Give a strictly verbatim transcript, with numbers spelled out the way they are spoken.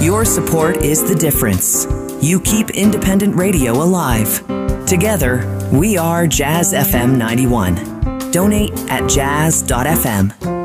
Your support is the difference. You keep independent radio alive. Together, we are Jazz F M ninety-one. Donate at jazz dot f m.